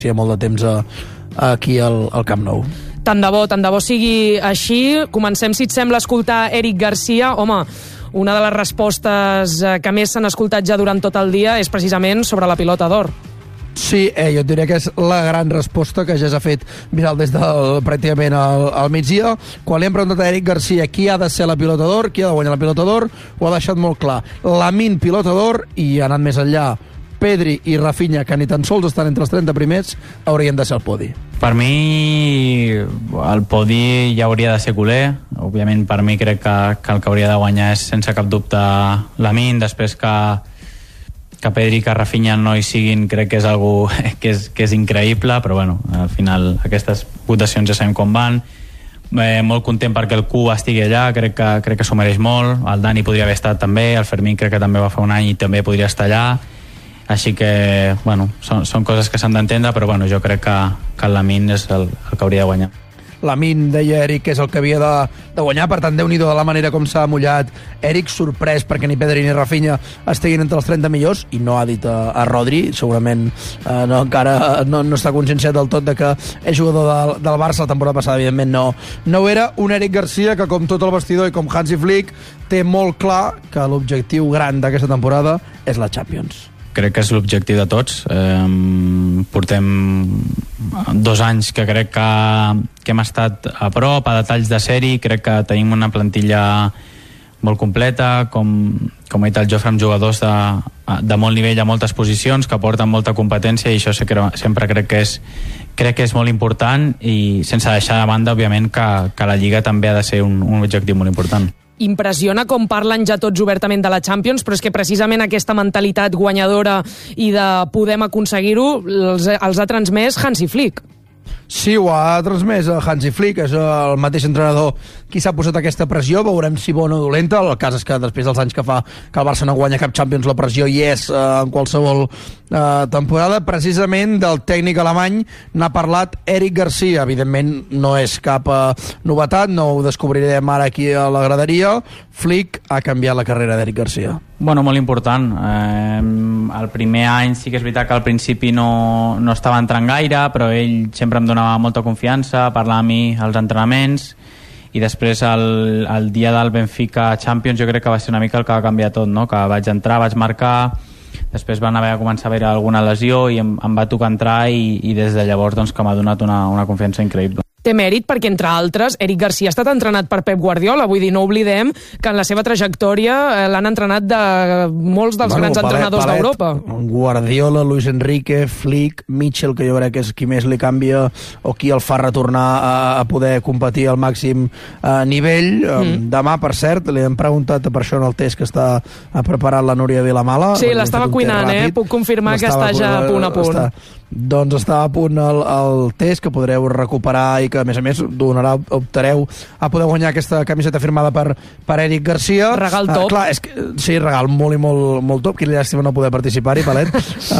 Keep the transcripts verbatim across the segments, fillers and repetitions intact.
ha molt de temps a, a aquí al, al Camp Nou. Tant de bo, tant de bo sigui així. Comencem, si et sembla, a escoltar Eric Garcia. Home, una de les respostes que més s'han escoltat ja durant tot el dia és precisament sobre la pilota d'or. Sí, eh, jo diria que és la gran resposta que ja s'ha fet viral des del pràcticament al, al migdia. Quan li hem preguntat a Eric Garcia qui ha de ser la pilota d'or, qui ha de guanyar la pilota d'or, ho ha deixat molt clar. Lamine pilota d'or, i ha anat més enllà, Pedri i Rafinha, que ni tan sols estan entre els trenta primers, haurien de ser al podi. Per mi el podi ja hauria de ser Culer. Òbviament per mi crec que, que el que hauria de guanyar és sense cap dubte Lamine. Després que, que Pedri i que Rafinha no hi siguin crec que és algo que és, que és increïble, però bueno, al final aquestes votacions ja sabem com van. Eh, molt content perquè el Q estigui allà, crec que, crec que s'ho mereix molt. El Dani podria haver estat també, el Fermín crec que també va fa un any i també podria estar allà. Així que, bueno, són, són coses que s'han d'entendre, però bueno, jo crec que, que el Lamine és el, el que hauria de guanyar. Lamine, deia Eric, que és el que havia de, de guanyar, per tant, Déu-n'hi-do de la manera com s'ha mullat. Eric, sorprès perquè ni Pedri ni Rafinha estiguin entre els trenta millors, i no ha dit a, a Rodri, segurament eh, no, encara no, no està conscienciat del tot de que és jugador del, del Barça. La temporada passada, evidentment, no, no ho era. Un Eric Garcia que, com tot el vestidor i com Hansi Flick, té molt clar que l'objectiu gran d'aquesta temporada és la Champions. Crec que és l'objectiu de tots. Eh, portem dos anys que crec que, que hem estat a prop, a detalls de sèrie. Crec que tenim una plantilla molt completa, com, com ha dit el Jofre, amb jugadors de, de molt nivell a moltes posicions, que porten molta competència, i això sempre crec que és, crec que és molt important, i sense deixar de banda, òbviament, que, que la Lliga també ha de ser un, un objectiu molt important. Impressiona com parlen ja tots obertament de la Champions, però és que precisament aquesta mentalitat guanyadora i de podem aconseguir-ho els, els ha transmès Hansi Flick. Sí, ho ha transmès a Hansi Flick, és el mateix entrenador qui s'ha posat aquesta pressió. Veurem si bona o dolenta. El cas és que després dels anys que fa que el Barça no guanya cap Champions, la pressió hi és eh, en qualsevol eh, temporada. Precisament del tècnic alemany n'ha parlat Eric Garcia. Evidentment no és cap eh, novetat, no ho descobrirem ara aquí a la graderia. Flick ha canviat la carrera d'Eric Garcia. Bueno, molt important. Eh, el primer any sí que és veritat que al principi no, no estava entrant gaire, però ell sempre em donava molta confiança, parlava amb mi als entrenaments, i després el, el dia del Benfica Champions jo crec que va ser una mica el que va canviar tot, no? Que vaig entrar, vaig marcar, després van haver a començar a haver alguna lesió i em, em va tocar entrar, i, i des de llavors doncs, que m'ha donat una, una confiança increïble. Té mèrit perquè, entre altres, Eric Garcia ha estat entrenat per Pep Guardiola. Vull dir, no oblidem que en la seva trajectòria eh, l'han entrenat de molts dels bueno, grans palet, entrenadors palet, d'Europa. Guardiola, Luis Enrique, Flick, Mitchell, que jo crec que és qui més li canvia o qui el fa retornar a, a poder competir al màxim eh, nivell. Mm. Demà, per cert, li hem preguntat per això en el test que està preparat la Núria Vilamala. Sí, l'estava cuinant, eh? Puc confirmar que està ja a punt a punt. Està, doncs està a punt el, el test, que podreu recuperar i que a més a més donarà, optareu a poder guanyar aquesta camiseta firmada per, per Eric Garcia. Regal top. Uh, clar, és que, sí, regal molt i molt, molt top. Quina llàstima no poder participar-hi, Palet.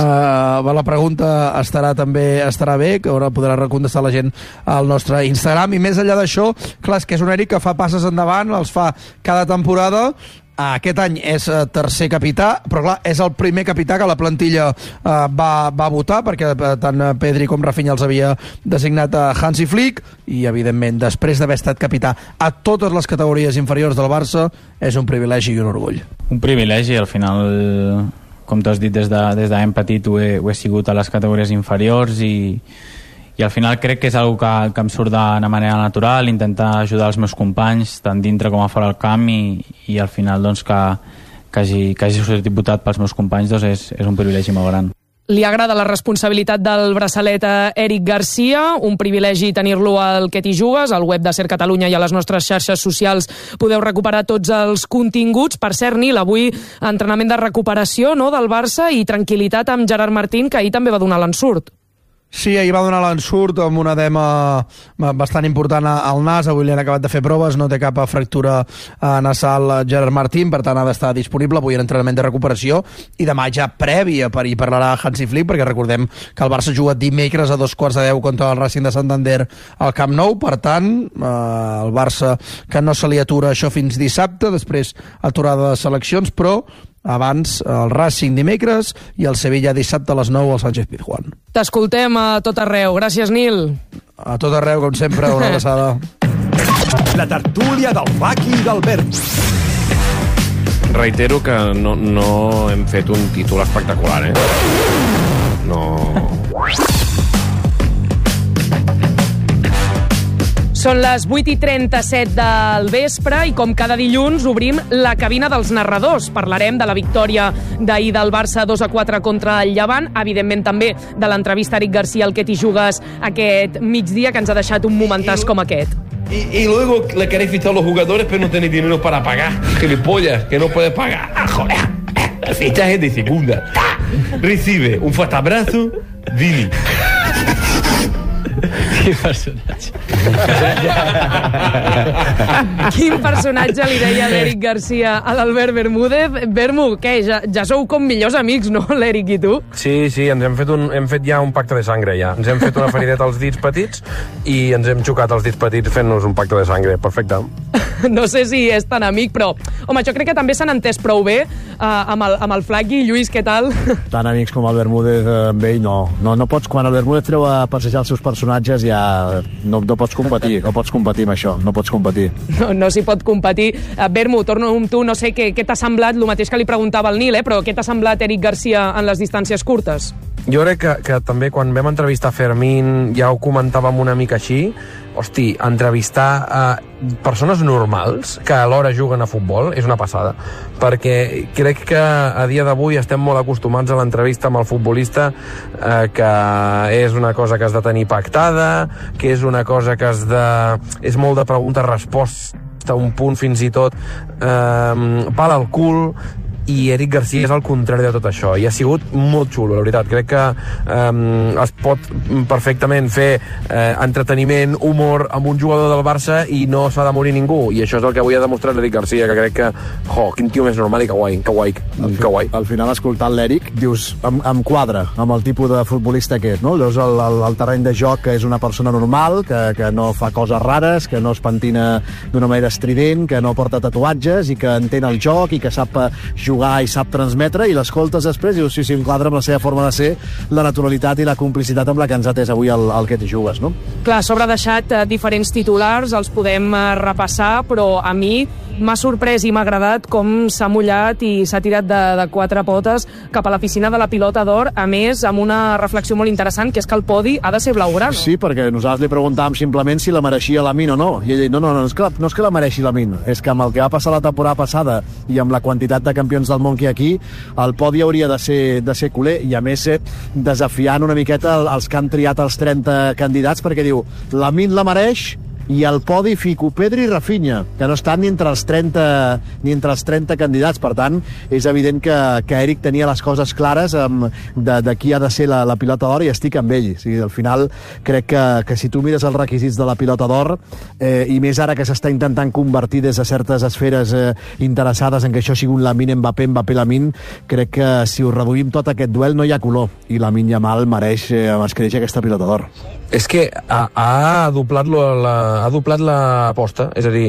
Uh, la pregunta estarà també estarà bé, que ara podrà contestar la gent al nostre Instagram. I més enllà d'això, clar, és que és un Eric que fa passes endavant, els fa cada temporada. Aquest any és uh, tercer capità, però clar, és el primer capità que la plantilla uh, va, va votar, perquè uh, tant Pedri com Rafinha els havia designat a Hansi Flick, i evidentment després d'haver estat capità a totes les categories inferiors del Barça és un privilegi i un orgull. Un privilegi, al final, com tu has dit, des de, des de ben petit ho he, ho he sigut a les categories inferiors, i i al final crec que és una cosa que, que em surt d'una manera natural, intentar ajudar els meus companys tant dintre com a fora del camp, i, i al final doncs, que, que, hagi, que hagi sigut votat pels meus companys doncs és, és un privilegi molt gran. Li agrada la responsabilitat del braçalet a Eric Garcia, un privilegi tenir-lo al Que t'hi jugues, al web de Ser Catalunya i a les nostres xarxes socials podeu recuperar tots els continguts. Per cert, Nil, avui entrenament de recuperació, no?, del Barça, i tranquil·litat amb Gerard Martín, que ahir també va donar l'ensurt. Sí, ahir va donar l'ensurt amb un edema bastant important al nas. Avui li han acabat de fer proves, no té cap fractura nasal Gerard Martín, per tant ha d'estar disponible. Avui en entrenament de recuperació, i demà ja prèvia, per hi parlarà Hansi Flick, perquè recordem que el Barça juga dimecres a dos quarts de deu contra el Racing de Santander al Camp Nou. Per tant, eh, el Barça que no se li atura això fins dissabte, després aturada de seleccions, però Abans el Racing dimecres i el Sevilla dissabte a les nou al Sánchez Pizjuán. T'escoltem a tot arreu. Gràcies, Nil. A tot arreu, com sempre, una abraçada. La tertúlia del Faki i del Berto. Reitero que no, no hem fet un títol espectacular, eh? No... Són les vuit i trenta-set del vespre i com cada dilluns obrim la cabina dels narradors. Parlarem de la victòria d'ahir del Barça dos a quatre contra el Llevant, evidentment també de l'entrevista a Eric García al Que t'hi jugues aquest migdia, que ens ha deixat un momentàs com aquest. Y, y luego le queréis fichar a los jugadores pero no tenéis dinero para pagar. Gilipollas, que no puedes pagar. Ah, joder. El fichaje de segunda. Recibe un fuerte abrazo, Vini. Quin personatge. Quin personatge li deia l'Eric García a l'Albert Bermúdez. Bermu, què? Ja, ja sou com millors amics, no, l'Eric i tu? Sí, sí, ens hem fet, un, hem fet ja un pacte de sangre, ja. Ens hem fet una ferideta als dits petits i ens hem xocat els dits petits fent-nos un pacte de sangre. Perfecte. No sé si és tan amic, però... Home, jo crec que també s'han entès prou bé uh, amb, el, amb el Flaqui. Lluís, què tal? Tan amics com el Bermúdez eh, amb ell, no. no. No pots, quan el Bermúdez treu a passejar els seus personatges, ja no, no pots competir, no pots competir amb això, no pots competir. No, no s'hi pot competir. Uh, Bermu, torno amb tu, no sé què, què t'ha semblat, el mateix que li preguntava al Nil, eh, però què t'ha semblat Eric García en les distàncies curtes? Jo crec que, que també quan vam entrevistar Fermín ja ho comentàvem una mica així. Hosti, entrevistar a persones normals que alhora juguen a futbol és una passada, perquè crec que a dia d'avui estem molt acostumats a l'entrevista amb el futbolista, eh, que és una cosa que has de tenir pactada, que és una cosa que has de... és molt de pregunta-resposta, un punt fins i tot eh, pal al cul, i Eric García és el contrari de tot això i ha sigut molt xulo, la veritat. Crec que eh, es pot perfectament fer eh, entreteniment, humor amb un jugador del Barça i no s'ha de morir ningú, i això és el que avui ha demostrat Eric García, que crec que, jo, quin tio més normal i que guai, que guai, que guai. Al final, escoltant l'Eric, dius, em, em quadra amb el tipus de futbolista que és, no? Llavors, el, el, el terreny de joc, que és una persona normal, que, que no fa coses rares, que no es pentina d'una manera estrident, que no porta tatuatges i que entén el joc i que sap jugar i sap transmetre, i l'escoltes després i dius, sí, sí, em quadra amb la seva forma de ser, la naturalitat i la complicitat amb la que ens ha atès avui el, el Que t'hi jugues, no? Clar, a sobre ha deixat eh, diferents titulars, els podem eh, repassar, però a mi m'ha sorprès i m'ha agradat com s'ha mullat i s'ha tirat de, de quatre potes cap a la piscina de la pilota d'or, a més, amb una reflexió molt interessant, que és que el podi ha de ser blaugrana. Sí, perquè nosaltres li preguntàvem simplement si la mereixia Lamine o no, i ell diu, no, no, no, és que, no és que la mereixi Lamine, és que amb el que va passar la temporada passada i amb la quantitat de campions del món que hi ha aquí, el podi hauria de ser, de ser culer, i a més eh, desafiant una miqueta els que han triat els trenta candidats, perquè diu, Lamine la mereix, i al podi fico Pedri i Rafinha, que no estan ni entre els trenta, ni entre els trenta candidats. Per tant, és evident que, que Eric tenia les coses clares um, de, de qui ha de ser la, la pilota d'or, i estic amb ell. O sigui, al final, crec que, que si tu mires els requisits de la pilota d'or, eh, i més ara que s'està intentant convertir des de certes esferes eh, interessades en que això sigui un Lamine Mbappé, Mbappé Lamine, crec que si ho reduïm tot aquest duel no hi ha color, i Lamine Yamal mereix, eh, es creix aquesta pilota d'or. És que ha, ha doblat la, ha doblat l'aposta, és a dir,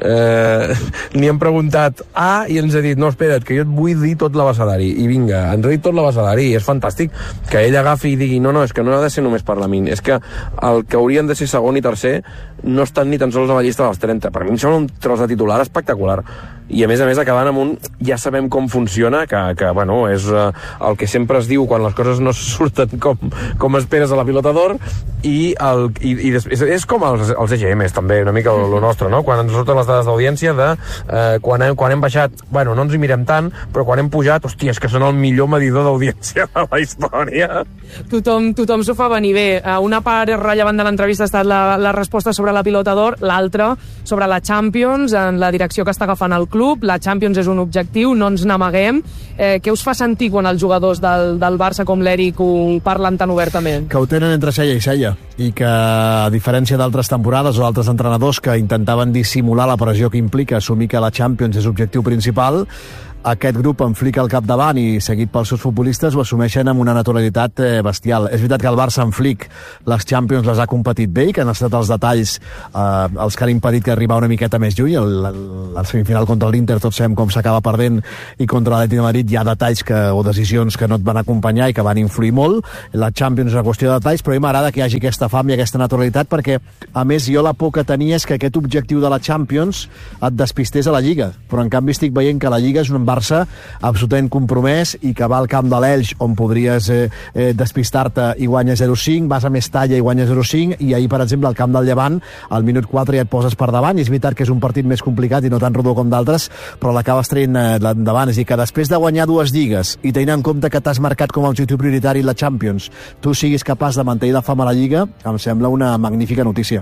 eh, ni hem preguntat A i ens ha dit, no, espera't, que jo et vull dir tot l'abecedari, i vinga, ens ha dit tot l'abecedari, i és fantàstic que ell agafi i digui, no, no, és que no ha de ser només per Lamine, és que el que haurien de ser segon i tercer no estan ni tan sols a la llista dels trenta. Per mi em sembla un tros de titular espectacular, i a més a més acabant amb un, ja sabem com funciona, que, que bueno, és uh, el que sempre es diu quan les coses no surten com, com esperes a la pilota d'or, i, el, i, i després, és com els, els E G Ms també, una mica el nostre, no? Quan ens surten les dades d'audiència de uh, quan, hem, quan hem baixat, bueno, no ens hi mirem tant, però quan hem pujat, hòstia, és que són el millor medidor d'audiència de la història. Tothom, tothom s'ho fa venir bé. Una part rellevant de l'entrevista ha estat la, la resposta sobre la pilota d'or, l'altra sobre la Champions, en la direcció que està agafant el club. La Champions és un objectiu, no ens n'amaguem. Eh, què us fa sentir quan els jugadors del, del Barça com l'Eric ho parlen tan obertament? Que ho tenen entre cella i cella, i que, a diferència d'altres temporades o d'altres entrenadors que intentaven dissimular la pressió que implica assumir que la Champions és objectiu principal, aquest grup amb Flick al capdavant i seguit pels seus futbolistes ho assumeixen amb una naturalitat eh, bestial. És veritat que el Barça amb Flick les Champions les ha competit bé i que han estat els detalls eh, els que han impedit que arribar una miqueta més lluny. El, el, la semifinal contra l'Inter tots sabem com s'acaba perdent i contra l'Atlètic de Madrid hi ha detalls que, o decisions que no et van acompanyar i que van influir molt. La Champions és una qüestió de detalls, però a mi m'agrada que hi hagi aquesta fam i aquesta naturalitat perquè, a més, jo la por que tenia és que aquest objectiu de la Champions et despistés a la Lliga, però en canvi estic veient que la Lliga és un Barça absolutament compromès i que va al camp de l'Elx on podries eh, eh, despistar-te i guanya zero cinc, vas a Mestalla i guanya zero cinc i ahir, per exemple, al camp del Llevant al minut quatre ja et poses per davant i és veritat que és un partit més complicat i no tan rodó com d'altres, però l'acabes traient eh, endavant. És a dir, que després de guanyar dues lligues i tenint en compte que t'has marcat com a objectiu prioritari la Champions, tu siguis capaç de mantenir la fama a la Lliga, em sembla una magnífica notícia.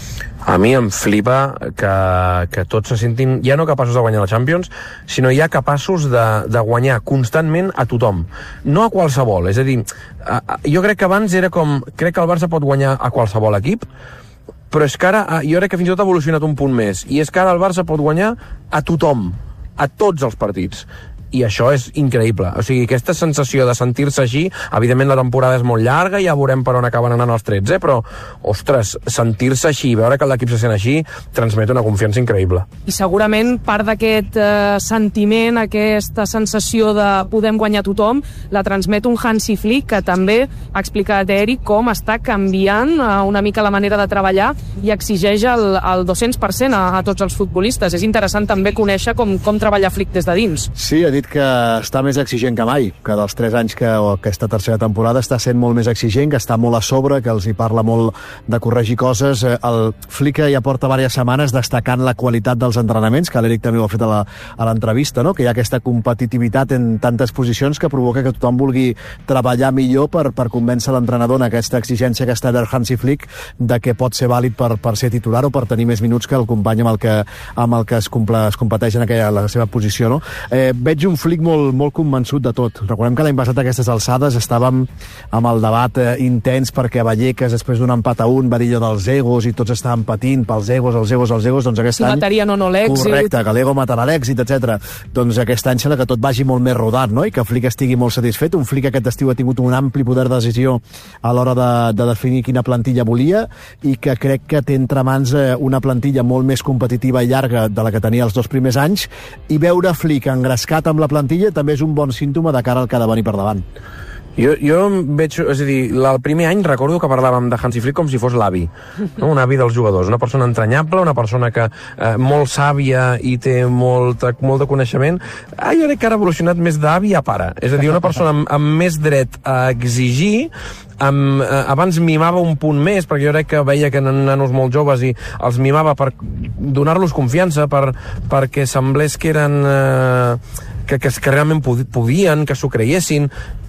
A mi em flipa que, que tots se sentin ja no capaços de guanyar la Champions, sinó ja capaços de, de guanyar constantment a tothom, no a qualsevol. És a dir, a, a, jo crec que abans era com, crec que el Barça pot guanyar a qualsevol equip, però és que ara, jo crec que fins i tot ha evolucionat un punt més, i és que ara el Barça pot guanyar a tothom, a tots els partits. I això és increïble. O sigui, aquesta sensació de sentir-se així, evidentment la temporada és molt llarga i ja veurem per on acaben anant els trets, eh? Però, ostres, sentir-se així, veure que l'equip se sent així, transmet una confiança increïble. I segurament part d'aquest eh, sentiment, aquesta sensació de podem guanyar tothom, la transmet un Hansi Flick, que també ha explicat Eric com està canviant eh, una mica la manera de treballar i exigeix el, el dos-cents per cent a, a tots els futbolistes. És interessant també conèixer com, com treballa Flick des de dins. Sí, ha dit que està més exigent que mai, que dels tres anys que o aquesta tercera temporada està sent molt més exigent, que està molt a sobre, que els hi parla molt de corregir coses. El Flick ja porta diverses setmanes destacant la qualitat dels entrenaments, que l'Eric també ho ha fet a l'entrevista, no? Que hi ha aquesta competitivitat en tantes posicions que provoca que tothom vulgui treballar millor per, per convèncer l'entrenador en aquesta exigència que està del Hansi Flick de que pot ser vàlid per, per ser titular o per tenir més minuts que el company amb el que, amb el que es, comple, es competeix en aquella, la seva posició, no? Eh, veig un Flick molt, molt convençut de tot. Recordem que l'any passat a aquestes alçades estàvem amb el debat eh, intens perquè Vallecas, després d'un empat a un, va dir allò dels egos i tots estaven patint pels egos, els egos, els egos, doncs aquest si any... matarien o no l'èxit. Correcte, que l'ego matarà l'èxit, etcètera. Doncs aquest any sembla que tot vagi molt més rodat, no? I que Flick estigui molt satisfet. Un Flick aquest estiu ha tingut un ampli poder de decisió a l'hora de, de definir quina plantilla volia i que crec que té entre mans eh, una plantilla molt més competitiva i llarga de la que tenia els dos primers anys, i veure Flick engrescat amb la plantilla també és un bon símptoma de cara al que ha de venir per davant. Jo, jo veig, és a dir, el primer any recordo que parlàvem de Hansi Flick com si fos l'avi, no? Un avi dels jugadors, una persona entranyable, una persona que eh, molt sàvia i té molt, molt de coneixement. Ah, jo crec que ha evolucionat més d'avi a pare, és a dir, una persona amb, amb més dret a exigir, amb, eh, abans mimava un punt més, perquè jo crec que veia que eren nanos molt joves i els mimava per donar-los confiança, per, perquè semblés que eren... Eh, que, que, que realment podien, que s'ho creiessin,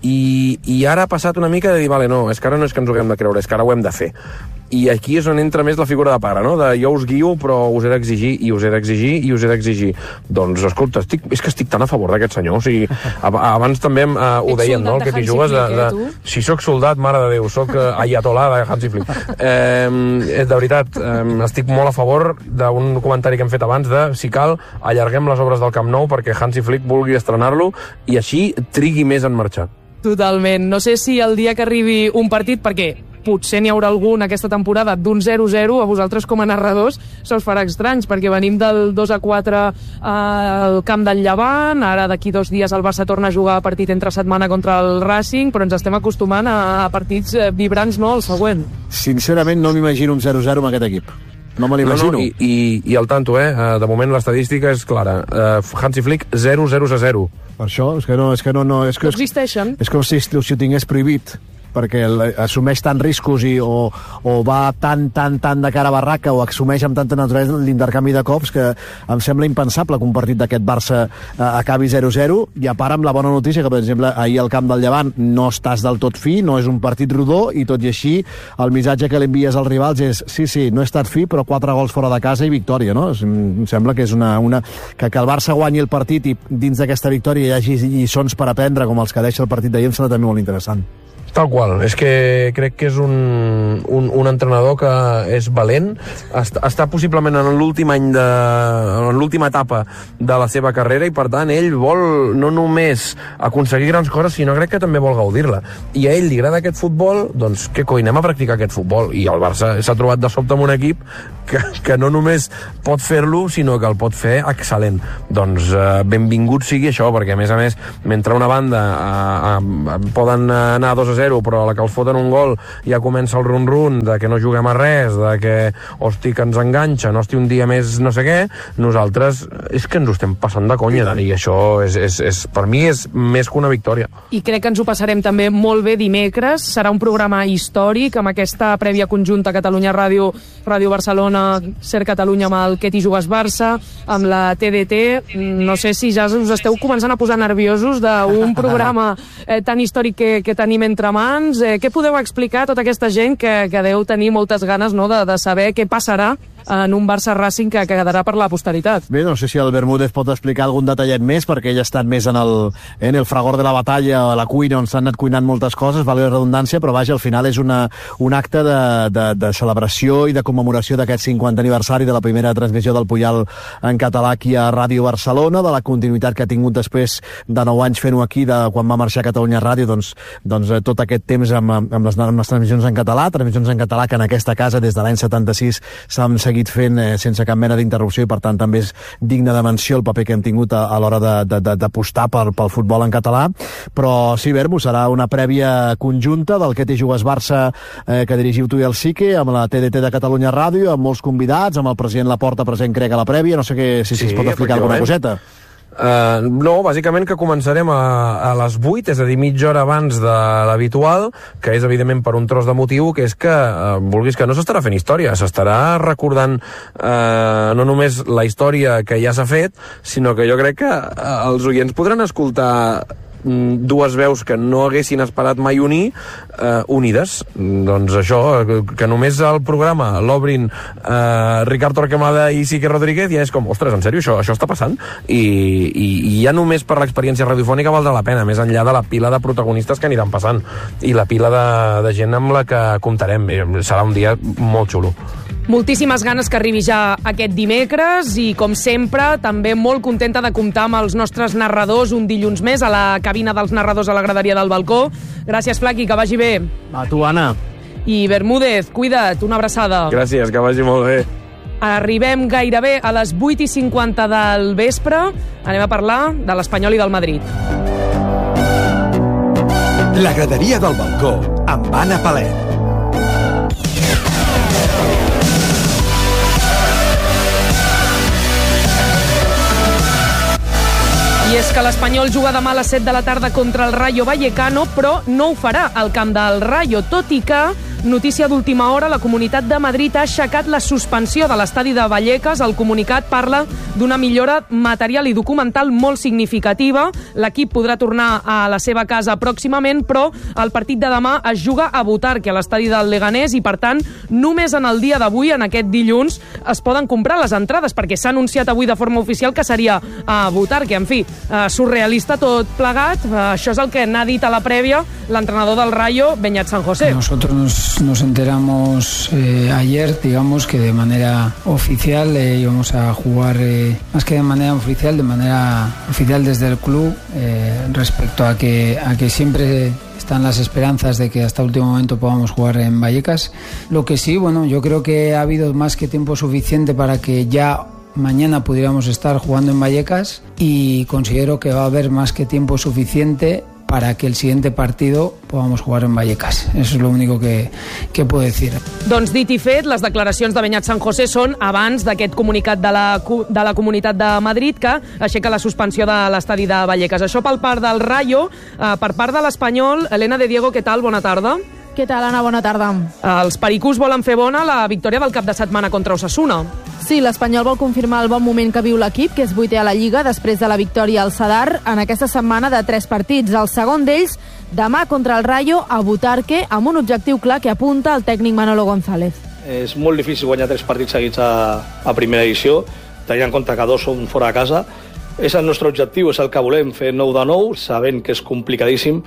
i, i ara ha passat una mica de dir, vale, no, és que ara no és que ens ho haguem de creure, és que ara ho hem de fer. I aquí és on entra més la figura de pare, no? De jo us guio, però us he d'exigir, i us he d'exigir, i us he d'exigir. Doncs, escolta, estic, és que estic tan a favor d'aquest senyor. O sigui, abans també uh, ho deien, no? El que t'hi jugues de, de, de... Si sóc soldat, mare de Déu, sóc uh, ayatollah de Hansi Flick. Eh, de veritat, eh, estic molt a favor d'un comentari que hem fet abans de, si cal, allarguem les obres del Camp Nou perquè Hansi Flick vulgui estrenar-lo i així trigui més en marxar. Totalment. No sé si el dia que arribi un partit, perquè potser n'hi haurà algun aquesta temporada d'un zero zero, a vosaltres com a narradors se us farà estranys, perquè venim del dos a quatre al camp del Llevant, ara d'aquí dos dies el Barça torna a jugar a partit entre setmana contra el Racing, però ens estem acostumant a, a partits vibrants, no, el següent. Sincerament no m'imagino un zero zero amb aquest equip. No me l'imagino. No, no, i, i, I al tanto, eh? De moment l'estadística és clara. Uh, Hansi Flick, zero zero a zero. Per això, és que no... És que no, no és que no existeixen. És com si, si ho tingués prohibit, perquè assumeix tant riscos i, o, o va tan, tan, tan de cara a barraca o assumeix amb tanta naturalesa l'intercanvi de cops que em sembla impensable que un partit d'aquest Barça eh, acabi zero zero, i a part amb la bona notícia que, per exemple, ahir al camp del Llevant no estàs del tot fi, no és un partit rodó, i tot i així el missatge que li envies als rivals és sí, sí, no he estat fi, però quatre gols fora de casa i victòria, no? Em sembla que és una... una que, que el Barça guanyi el partit i dins d'aquesta victòria hi hagi lliçons per aprendre com els que deixa el partit d'ahir, em sembla també molt interessant. Tal qual, és que crec que és un, un, un entrenador que és valent, està, està possiblement en l'últim any de, en l'última etapa de la seva carrera i per tant ell vol no només aconseguir grans coses, sinó crec que també vol gaudir-la. I a ell li agrada aquest futbol, doncs què coi, anem a practicar aquest futbol. I el Barça s'ha trobat de sobte amb un equip que, que no només pot fer-lo, sinó que el pot fer excel·lent. Doncs eh, benvingut sigui això, perquè a més a més, mentre una banda eh, eh, poden anar a dos a zero, però a la que els foten un gol ja comença el run-run de que no juguem a res, de que, hosti, que ens enganxa, hosti, un dia més no sé què, nosaltres és que ens ho estem passant de conya, i això és, és, és, per mi és més que una victòria. I crec que ens ho passarem també molt bé dimecres. Serà un programa històric amb aquesta prèvia conjunta Catalunya Ràdio, Ràdio Barcelona, Ser Catalunya amb el Què t'hi jugues Barça, amb la T D T. No sé si ja us esteu començant a posar nerviosos d'un programa eh, tan històric que, que tenim entre mans. Eh, què podeu explicar a tota aquesta gent que, que deu tenir moltes ganes, no, de, de saber què passarà en un Barça Racing que quedarà per la posteritat? Bé, no sé si el Bermúdez pot explicar algun detallet més, perquè ell ha estat més en el, en el fragor de la batalla, a la cuina, on s'han anat cuinant moltes coses, valgui la redundància, però vaja, al final és una, un acte de, de, de celebració i de commemoració d'aquest cinquantè aniversari de la primera transmissió del Puyal en català aquí a Ràdio Barcelona, de la continuïtat que ha tingut després de nou anys fent-ho aquí, de quan va marxar a Catalunya Ràdio, doncs, doncs tot aquest temps amb, amb, les, amb les transmissions en català, transmissions en català que en aquesta casa des de l'any setanta-sis s'han seguit fent eh, sense cap mena d'interrupció i per tant també és digne de menció el paper que hem tingut a, a l'hora d'apostar pel, pel futbol en català. Però sí, Bermo, serà una prèvia conjunta del Què t'hi jugues Barça eh, que dirigiu tu i el Sique, amb la T D T de Catalunya Ràdio, amb molts convidats, amb el president Laporta present crec a la prèvia, no sé que, si, si sí, es pot explicar alguna coseta. Uh, no, bàsicament que començarem a, a les vuit, és a dir, mitja hora abans de l'habitual, que és evidentment per un tros de motiu, que és que, uh, vulguis que no, s'estarà fent història, s'estarà recordant uh, no només la història que ja s'ha fet, sinó que jo crec que uh, els oients podran escoltar dues veus que no haguessin esperat mai unir, eh, unides. Doncs això, que només el programa l'obrin eh, Ricard Torquemada i Sique Rodríguez, ja és com, ostres, en sèrio, això, això està passant? I, i, i ja només per l'experiència radiofònica valdrà la pena, més enllà de la pila de protagonistes que aniran passant i la pila de, de gent amb la que comptarem. Serà un dia molt xulo. Moltíssimes ganes que arribi ja aquest dimecres i, com sempre, també molt contenta de comptar amb els nostres narradors un dilluns més a la cabina dels narradors a la graderia del balcó. Gràcies, Flaqui, que vagi bé. A tu, Anna. I Bermúdez, cuida't, una abraçada. Gràcies, que vagi molt bé. Arribem gairebé a les vuit i cinquanta del vespre. Anem a parlar de l'Espanyol i del Madrid. La graderia del balcó, amb Anna Palet. I és que l'Espanyol juga demà a les set de la tarda contra el Rayo Vallecano, però no ho farà al camp del Rayo, tot i que, notícia d'última hora, la Comunitat de Madrid ha aixecat la suspensió de l'estadi de Vallecas. El comunicat parla d'una millora material i documental molt significativa. L'equip podrà tornar a la seva casa pròximament, però el partit de demà es juga a Butarque, a l'estadi del Leganés, i per tant, només en el dia d'avui, en aquest dilluns, es poden comprar les entrades, perquè s'ha anunciat avui de forma oficial que seria a Butarque. En fi, eh, surrealista tot plegat. Eh, això és el que n'ha dit a la prèvia l'entrenador del Rayo, Beñat San José. Nosotros nos, nos enteramos eh, ayer, digamos, que de manera oficial eh, íbamos a jugar, eh, más que de manera oficial, de manera oficial desde el club, eh, respecto a que, a que siempre están las esperanzas de que hasta último momento podamos jugar en Vallecas. Lo que sí, bueno, yo creo que ha habido más que tiempo suficiente para que ya mañana pudiéramos estar jugando en Vallecas, y considero que va a haber más que tiempo suficiente para que el siguiente partido podamos jugar en Vallecas. Eso es lo único que, que puedo decir. Doncs dit i fet, les declaracions de Beñat San José són abans d'aquest comunicat de la, de la Comunitat de Madrid que aixeca la suspensió de l'estadi de Vallecas. Això pel part del Rayo. Eh, per part de l'Espanyol, Elena de Diego, què tal? Bona tarda. Què tal, Anna? Bona tarda. Els pericos volen fer bona la victòria del cap de setmana contra Osasuna. Sí, l'Espanyol vol confirmar el bon moment que viu l'equip, que és vuitè a la Lliga, després de la victòria al Sadar en aquesta setmana de tres partits. El segon d'ells, demà contra el Rayo, a Butarque, amb un objectiu clar que apunta el tècnic Manolo González. És molt difícil guanyar tres partits seguits a, a primera edició, tenint en compte que dos són fora de casa. És el nostre objectiu, és el que volem, fer nou de nou, sabent que és complicadíssim,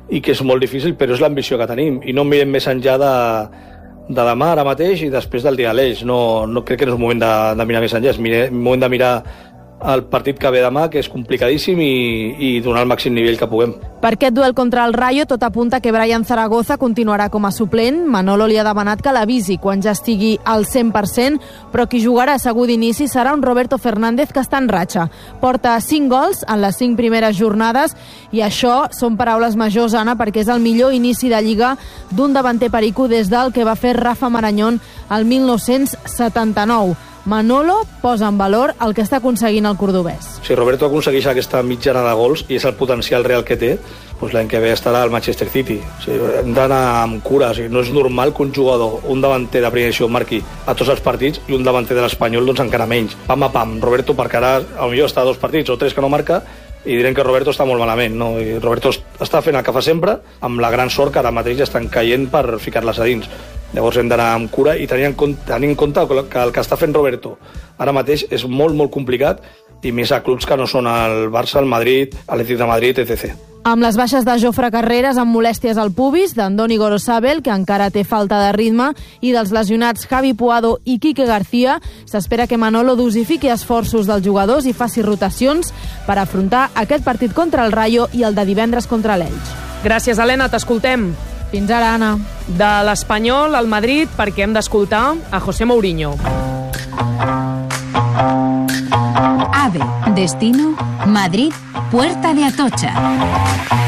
i que és molt difícil, però és l'ambició que tenim i no mirem més enllà de, de demà ara mateix i després del dia a l'Eix. No, no crec que no és moment de, de mirar més enllà, és mire, moment de mirar el partit que ve demà, que és complicadíssim, i, i donar el màxim nivell que puguem. Per aquest duel contra el Rayo, tot apunta que Brian Zaragoza continuarà com a suplent. Manolo li ha demanat que l'avisi quan ja estigui al cent per cent, però qui jugarà segur d'inici serà un Roberto Fernández que està en ratxa. Porta cinc gols en les cinc primeres jornades i això són paraules majors, Anna, perquè és el millor inici de Lliga d'un davanter perico des del que va fer Rafa Marañón el mil nou-cents setanta-nou. Manolo posa en valor el que està aconseguint el cordobès. Si Roberto aconsegueix aquesta mitjana de gols i és el potencial real que té, doncs l'any que ve estarà al Manchester City. O sigui, hem d'anar amb cura. O sigui, no és normal que un jugador, un davanter de primera edició, marqui a tots els partits i un davanter de l'Espanyol doncs encara menys. Pam a pam. Roberto, perquè ara potser està a dos partits o tres que no marca i direm que Roberto està molt malament, no? I Roberto està fent el que fa sempre, amb la gran sort que ara mateix estan caient per ficar-les a dins. Llavors hem d'anar amb cura i tenir en compte, tenir en compte que el que està fent Roberto ara mateix és molt, molt complicat, i més a clubs que no són el Barça, el Madrid, l'Atlètic de Madrid, etcètera. Amb les baixes de Jofre Carreras amb molèsties al pubis, d'Andoni Gorosabel, que encara té falta de ritme, i dels lesionats Javi Puado i Quique García, s'espera que Manolo dosifiqui esforços dels jugadors i faci rotacions per afrontar aquest partit contra el Rayo i el de divendres contra l'Elx. Gràcies, Helena, t'escoltem. Fins ara, Anna. De l'Espanyol al Madrid, perquè hem d'escoltar a José Mourinho. AVE, destino Madrid, Puerta de Atocha.